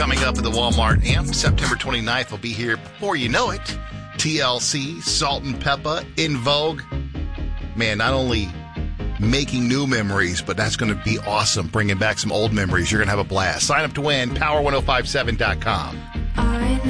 coming up at the Walmart Amp. September 29th will be here before you know it. TLC, Salt and Peppa, In Vogue. Man, not only making new memories, but that's going to be awesome. Bringing back some old memories. You're going to have a blast. Sign up to win, power1057.com.